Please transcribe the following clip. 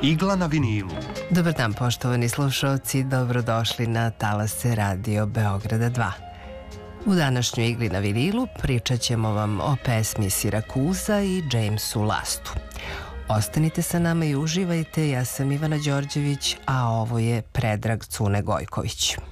Igla na vinilu. Dobar dan, poštovani slušalci, dobrodošli na talase Radio Beograda 2. U današnjoj Igli na vinilu pričat ćemo vam o pesmi Sirakuza i Jamesu Lastu. Ostanite sa nama i uživajte, ja sam Ivana Đorđević, a ovo je Predrag Cune Gojković.